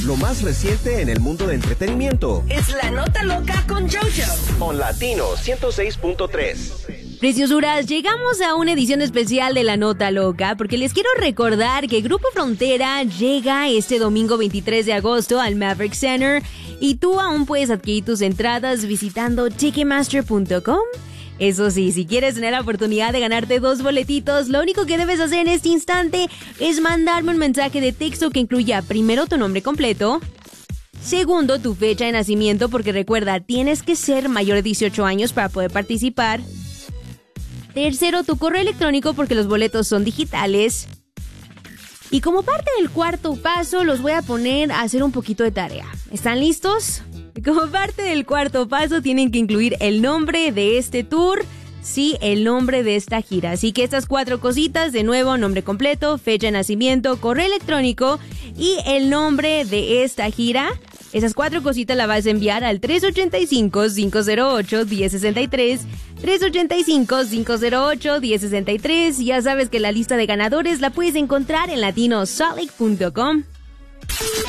Lo más reciente en el mundo de entretenimiento. Es La Nota Loca con JoJo. On Latino 106.3. Preciosuras, llegamos a una edición especial de La Nota Loca porque les quiero recordar que Grupo Frontera llega este domingo 23 de agosto al Maverick Center y tú aún puedes adquirir tus entradas visitando ticketmaster.com. Eso sí, si quieres tener la oportunidad de ganarte 2 boletitos, lo único que debes hacer en este instante es mandarme un mensaje de texto que incluya primero tu nombre completo, segundo tu fecha de nacimiento, porque recuerda, tienes que ser mayor de 18 años para poder participar, tercero tu correo electrónico porque los boletos son digitales, y como parte del cuarto paso los voy a poner a hacer un poquito de tarea. ¿Están listos? Como parte del cuarto paso tienen que incluir el nombre de este tour, sí, el nombre de esta gira. Así que estas 4 cositas, de nuevo, nombre completo, fecha de nacimiento, correo electrónico y el nombre de esta gira. Esas 4 cositas las vas a enviar al 385-508-1063, 385-508-1063. Ya sabes que la lista de ganadores la puedes encontrar en latinosolid.com.